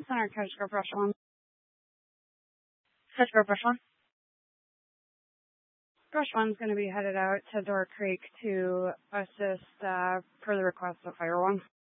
Center, can I just go brush one? Just go brush one. Brush one's going to be headed out to Door Creek to assist per the request of Fire One.